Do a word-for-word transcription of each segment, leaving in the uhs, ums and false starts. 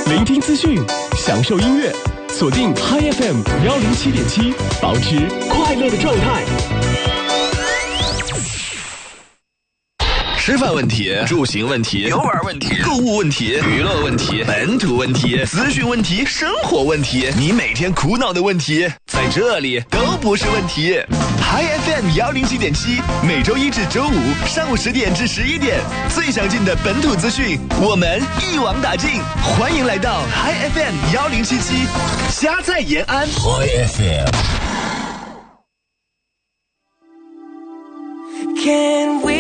聆听资讯，享受音乐，锁定 Hi F M 幺零七点七，保持快乐的状态。 吃饭问题、住行问题、游玩问题、购物问题、娱乐问题、本土问题、资讯问题、生活问题，你每天苦恼的问题，在这里都不是问题。Hi F M 幺零七点七，每周一至周五上午十点至十一点，最详尽的本土资讯，我们一网打尽。欢迎来到 Hi F M 幺零七七，家在延安。Hi F M。Can we？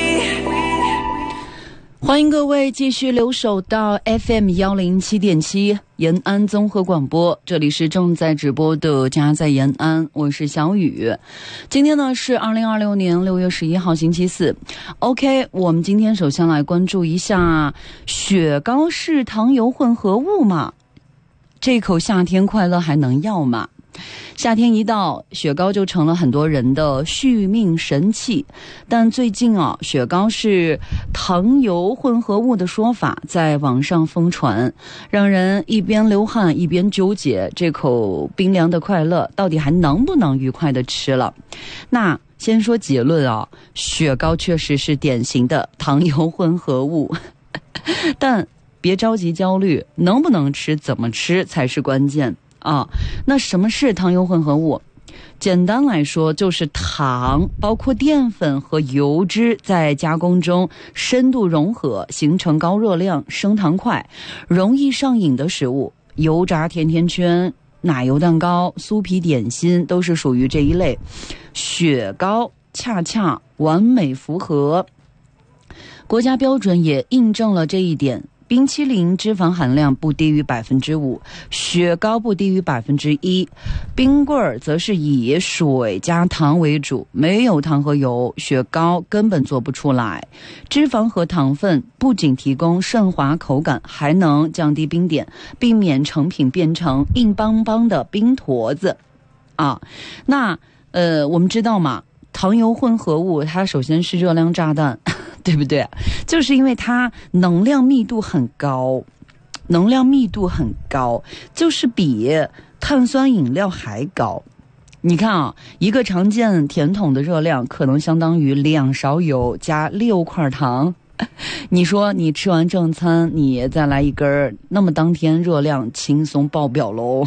欢迎各位继续留守到 F M 幺零七点七延安综合广播，这里是正在直播的家在延安，我是小雨。今天呢是二零二六年六月十一号星期四。OK， 我们今天首先来关注一下，雪糕是糖油混合物吗？这口夏天快乐还能要吗？夏天一到，雪糕就成了很多人的续命神器。但最近啊，雪糕是糖油混合物的说法在网上疯传，让人一边流汗一边纠结，这口冰凉的快乐到底还能不能愉快的吃了？那先说结论啊，雪糕确实是典型的糖油混合物，但别着急焦虑，能不能吃、怎么吃才是关键。啊，那什么是糖油混合物？简单来说，就是糖包括淀粉和油脂在加工中深度融合，形成高热量、升糖快、容易上瘾的食物。油炸甜甜圈、奶油蛋糕、酥皮点心都是属于这一类，雪糕恰恰完美符合。国家标准也印证了这一点。冰淇淋脂肪含量不低于百分之五，雪糕不低于百分之一，冰棍儿则是以水加糖为主，没有糖和油，雪糕根本做不出来。脂肪和糖分不仅提供顺滑口感，还能降低冰点，避免成品变成硬邦邦的冰坨子。啊，那呃，我们知道嘛，糖油混合物它首先是热量炸弹。对不对？就是因为它能量密度很高，能量密度很高，就是比碳酸饮料还高。你看啊，一个常见甜筒的热量可能相当于两勺油加六块糖。你说你吃完正餐，你再来一根，那么当天热量轻松爆表喽。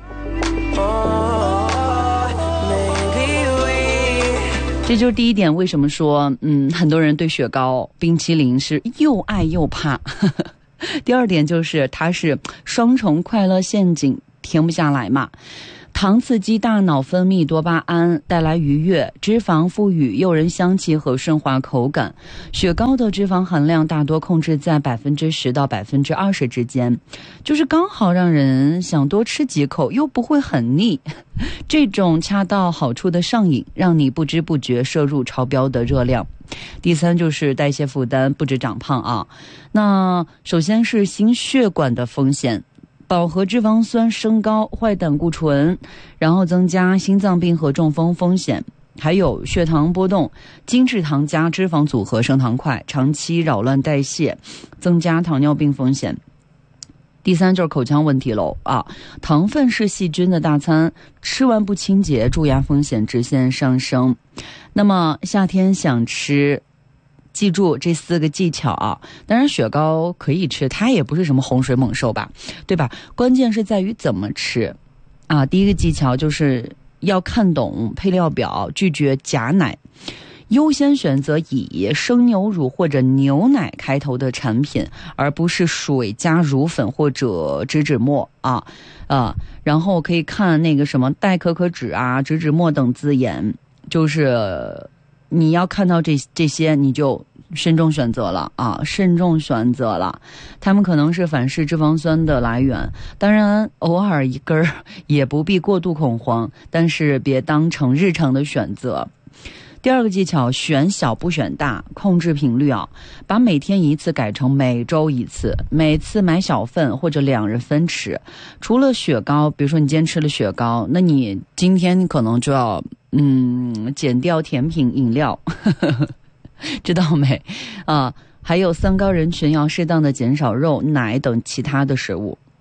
这就是第一点，为什么说嗯，很多人对雪糕、冰淇淋是又爱又怕。第二点就是它是双重快乐陷阱，停不下来嘛。糖刺激大脑分泌多巴胺，带来愉悦；脂肪赋予诱人香气和顺滑口感。雪糕的脂肪含量大多控制在百分之十到百分之二十之间，就是刚好让人想多吃几口，又不会很腻。这种恰到好处的上瘾，让你不知不觉摄入超标的热量。第三就是代谢负担，不止长胖啊。那首先是心血管的风险。饱和脂肪酸升高，坏胆固醇，然后增加心脏病和中风风险，还有血糖波动，精制糖加脂肪组合升糖快，长期扰乱代谢，增加糖尿病风险。第三就是口腔问题喽啊，糖分是细菌的大餐，吃完不清洁，蛀牙风险直线上升。那么夏天想吃，记住这四个技巧啊！当然雪糕可以吃，它也不是什么洪水猛兽吧，对吧？关键是在于怎么吃啊！第一个技巧就是要看懂配料表，拒绝假奶，优先选择以生牛乳或者牛奶开头的产品，而不是水加乳粉或者植脂末啊啊！然后可以看那个什么代可可脂啊、植脂末等字眼，就是你要看到这这些，你就慎重选择了啊，慎重选择了。它们可能是反式脂肪酸的来源，当然偶尔一根儿也不必过度恐慌，但是别当成日常的选择。第二个技巧，选小不选大，控制频率啊，把每天一次改成每周一次，每次买小份或者两人分吃。除了雪糕，比如说你今天吃了雪糕，那你今天可能就要嗯减掉甜品饮料，知道没啊？还有三高人群要适当的减少肉、奶等其他的食物。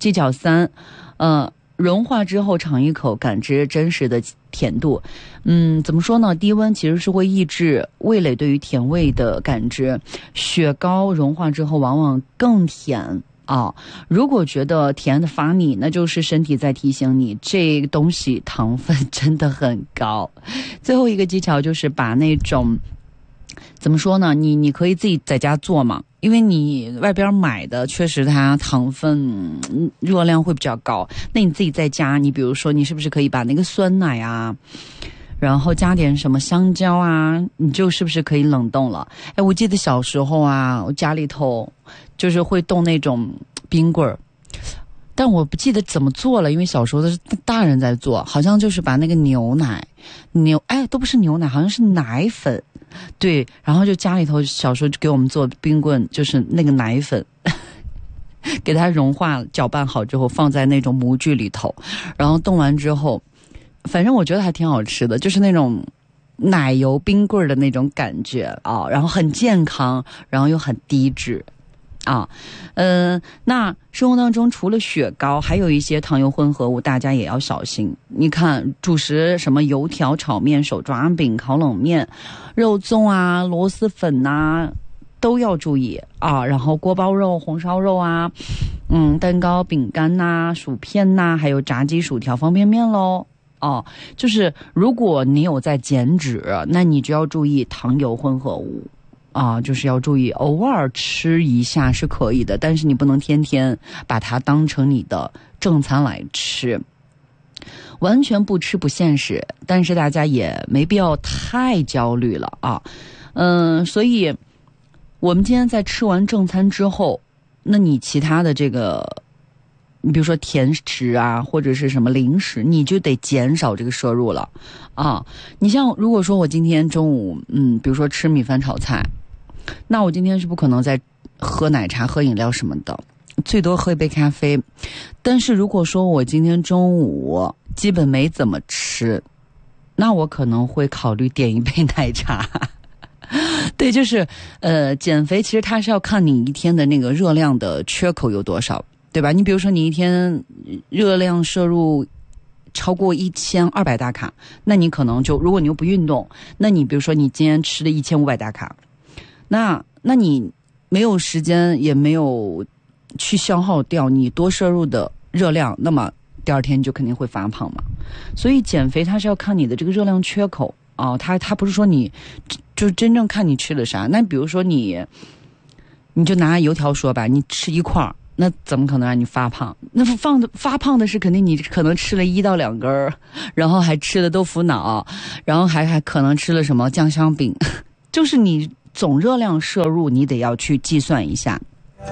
技巧三，呃，融化之后尝一口，感知真实的甜度。嗯，怎么说呢？低温其实是会抑制味蕾对于甜味的感知。雪糕融化之后往往更甜啊。如果觉得甜的发腻，那就是身体在提醒你，这个东西糖分真的很高。最后一个技巧就是把那种怎么说呢？你你可以自己在家做嘛。因为你外边买的确实它糖分热量会比较高，那你自己在家，你比如说你是不是可以把那个酸奶啊，然后加点什么香蕉啊，你就是不是可以冷冻了？哎，我记得小时候啊，我家里头就是会冻那种冰棍儿，但我不记得怎么做了，因为小时候都是大人在做，好像就是把那个牛奶牛哎都不是牛奶，好像是奶粉。对，然后就家里头小时候就给我们做冰棍，就是那个奶粉给它融化搅拌好之后放在那种模具里头，然后冻完之后反正我觉得还挺好吃的，就是那种奶油冰棍的那种感觉啊，然后很健康，然后又很低脂啊。嗯、呃，那生活当中除了雪糕还有一些糖油混合物大家也要小心。你看主食什么油条、炒面、手抓饼、烤冷面、肉粽啊、螺蛳粉啊都要注意啊。然后锅包肉、红烧肉啊，嗯，蛋糕、饼干呐、薯片呐，还有炸鸡、薯条、方便面喽。哦，就是如果你有在减脂，那你就要注意糖油混合物啊，就是要注意，偶尔吃一下是可以的，但是你不能天天把它当成你的正餐来吃。完全不吃不现实，但是大家也没必要太焦虑了啊。嗯，所以我们今天在吃完正餐之后，那你其他的这个，你比如说甜食啊，或者是什么零食，你就得减少这个摄入了啊。你像如果说我今天中午，嗯，比如说吃米饭炒菜，那我今天是不可能再喝奶茶、喝饮料什么的，最多喝一杯咖啡。但是如果说我今天中午基本没怎么吃，那我可能会考虑点一杯奶茶。对，就是呃，减肥其实它是要看你一天的那个热量的缺口有多少，对吧？你比如说你一天热量摄入超过一千二百大卡，那你可能就，如果你又不运动，那你比如说你今天吃了一千五百大卡，那那你没有时间也没有去消耗掉你多摄入的热量，那么第二天你就肯定会发胖嘛。所以减肥它是要看你的这个热量缺口啊、哦，它它不是说你就真正看你吃了啥。那比如说你你就拿油条说吧，你吃一块，那怎么可能让你发胖？那放的发胖的是肯定你可能吃了一到两根，然后还吃了豆腐脑，然后还还可能吃了什么酱香饼，就是你总热量摄入你得要去计算一下。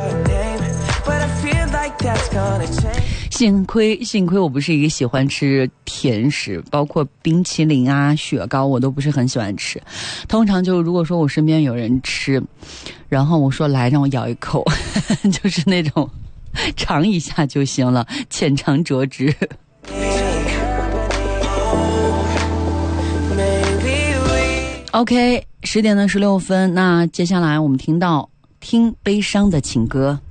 幸亏幸亏我不是一个喜欢吃甜食，包括冰淇淋啊、雪糕我都不是很喜欢吃。通常就如果说我身边有人吃，然后我说来让我咬一口，就是那种尝一下就行了，浅尝辄止。OK， 十点的十六分，那接下来我们听到听悲伤的情歌。